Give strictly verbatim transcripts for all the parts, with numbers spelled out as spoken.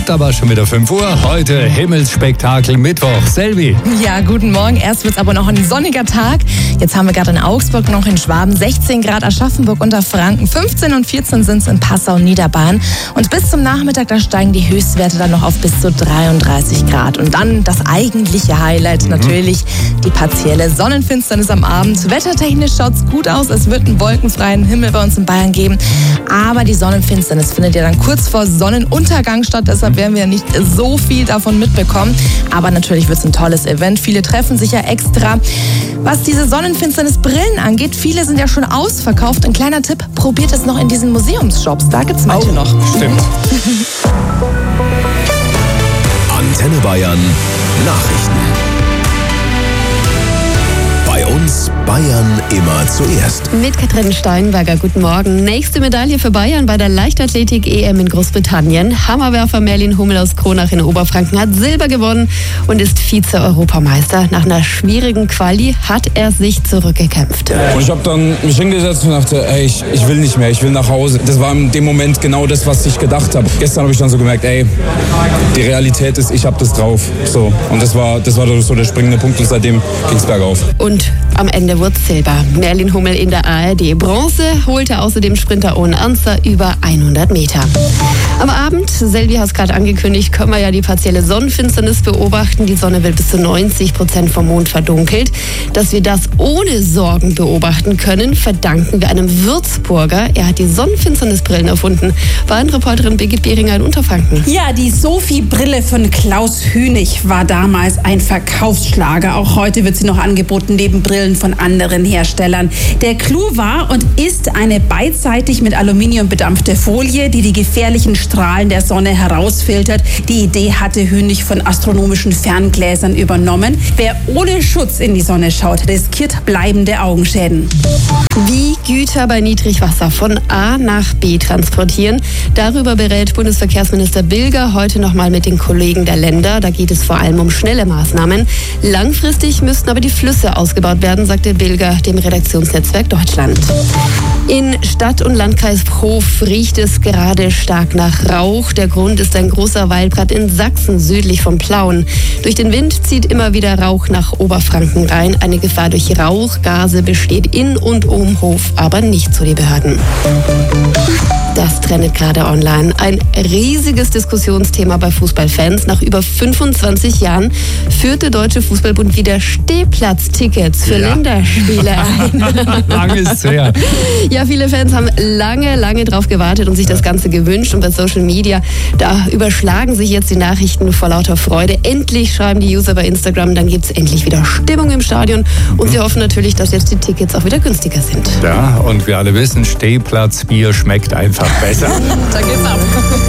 aber schon wieder fünf Uhr. Heute Himmelsspektakel Mittwoch. Selvi. Ja, guten Morgen. Erst wird es aber noch ein sonniger Tag. Jetzt haben wir gerade in Augsburg, noch in Schwaben sechzehn Grad, Aschaffenburg unter Franken fünfzehn und vierzehn sind es in Passau und Niederbayern. Und bis zum Nachmittag, da steigen die Höchstwerte dann noch auf bis zu dreiunddreißig Grad. Und dann das eigentliche Highlight mhm. natürlich, die partielle Sonnenfinsternis am Abend. Wettertechnisch schaut es gut aus. Es wird einen wolkenfreien Himmel bei uns in Bayern geben. Aber die Sonnenfinsternis findet ja dann kurz vor Sonnenuntergang statt. Deshalb werden wir nicht so viel davon mitbekommen. Aber natürlich wird es ein tolles Event. Viele treffen sich ja extra. Was diese Sonnenfinsternis-Brillen angeht, viele sind ja schon ausverkauft. Ein kleiner Tipp, probiert es noch in diesen Museumsshops. Da gibt es manche oh, noch. Stimmt. Antenne Bayern Nachrichten. Bei uns Bayern immer zuerst. Mit Katrin Steinberger, guten Morgen. Nächste Medaille für Bayern bei der Leichtathletik-E M in Großbritannien. Hammerwerfer Merlin Hummel aus Kronach in Oberfranken hat Silber gewonnen und ist Vize-Europameister. Nach einer schwierigen Quali hat er sich zurückgekämpft. Und ich habe dann mich hingesetzt und dachte, ey, ich, ich will nicht mehr, ich will nach Hause. Das war in dem Moment genau das, was ich gedacht habe. Gestern habe ich dann so gemerkt, ey, die Realität ist, ich habe das drauf. So. Und das war, das war so der springende Punkt und seitdem ging es bergauf. Und am Ende wurde Silber. Merlin Hummel in der A R D. Bronze holte außerdem Sprinter Owen Anser über hundert Meter. Am Abend, Selvi hat es gerade angekündigt, können wir ja die partielle Sonnenfinsternis beobachten. Die Sonne wird bis zu neunzig Prozent vom Mond verdunkelt. Dass wir das ohne Sorgen beobachten können, verdanken wir einem Würzburger. Er hat die Sonnenfinsternisbrillen erfunden. Bayern-Reporterin Birgit Behringer in Unterfranken. Ja, die Sophie-Brille von Klaus Hünig war damals ein Verkaufsschlager. Auch heute wird sie noch angeboten, neben Brillen von anderen Herstellern. Der Clou war und ist eine beidseitig mit Aluminium bedampfte Folie, die die gefährlichen Strahlen der Sonne herausfiltert. Die Idee hatte Hünig von astronomischen Ferngläsern übernommen. Wer ohne Schutz in die Sonne schaut, riskiert bleibende Augenschäden. Wie Güter bei Niedrigwasser von A nach B transportieren, darüber berät Bundesverkehrsminister Bilger heute nochmal mit den Kollegen der Länder. Da geht es vor allem um schnelle Maßnahmen. Langfristig müssten aber die Flüsse ausgebaut werden, sagte Bilger dem Redaktionsnetzwerk Deutschland. In Stadt- und Landkreis Hof riecht es gerade stark nach Rauch. Der Grund ist ein großer Waldbrand in Sachsen, südlich von Plauen. Durch den Wind zieht immer wieder Rauch nach Oberfranken rein. Eine Gefahr durch Rauchgase besteht in und um Hof, aber nicht zu den Behörden. Das trendet gerade online. Ein riesiges Diskussionsthema bei Fußballfans. Nach über fünfundzwanzig Jahren führt der Deutsche Fußballbund wieder Stehplatztickets für ja. Länderspiele ein. Lange ist es her. Ja, viele Fans haben lange, lange drauf gewartet und sich das Ganze gewünscht. Und bei Social Media, da überschlagen sich jetzt die Nachrichten vor lauter Freude. Endlich, schreiben die User bei Instagram, dann gibt es endlich wieder Stimmung im Stadion. Und sie hoffen natürlich, dass jetzt die Tickets auch wieder günstiger sind. Ja, und wir alle wissen, Stehplatzbier schmeckt einfach besser. Da geht's ab.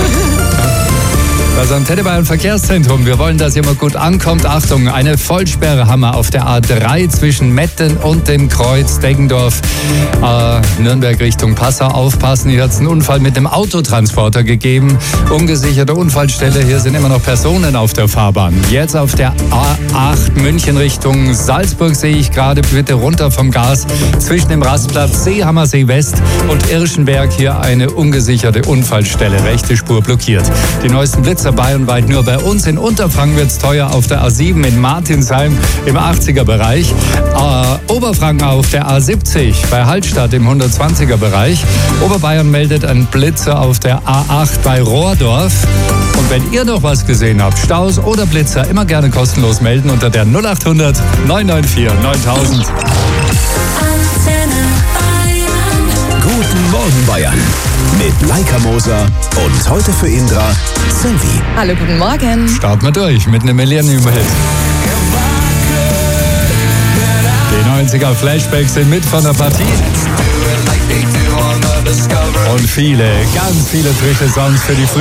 Das Antenne Bayern Verkehrszentrum. Wir wollen, dass ihr mal gut ankommt. Achtung, eine Vollsperre haben wir auf der A drei zwischen Metten und dem Kreuz Deggendorf. Äh, Nürnberg Richtung Passau. Aufpassen, hier hat es einen Unfall mit dem Autotransporter gegeben. Ungesicherte Unfallstelle. Hier sind immer noch Personen auf der Fahrbahn. Jetzt auf der A acht München Richtung Salzburg sehe ich gerade. Bitte runter vom Gas. Zwischen dem Rastplatz Seehammersee West und Irschenberg hier eine ungesicherte Unfallstelle. Rechte Spur blockiert. Die neuesten Blitzer bayernweit. Nur bei uns in Unterfranken wird es teuer auf der A sieben in Martinsheim im achtziger Bereich. Äh, Oberfranken auf der A siebzig bei Hallstatt im hundertzwanziger Bereich. Oberbayern meldet einen Blitzer auf der A acht bei Rohrdorf. Und wenn ihr noch was gesehen habt, Staus oder Blitzer, immer gerne kostenlos melden unter der null acht hundert neun neun vier neuntausend. Guten Morgen Bayern mit Laika Moser und heute für Indra Selvi. Hallo, guten Morgen. Starten wir durch mit einem Millennium-Hit. Die neunziger Flashbacks sind mit von der Partie. Und viele, ganz viele frische Songs für die Früh.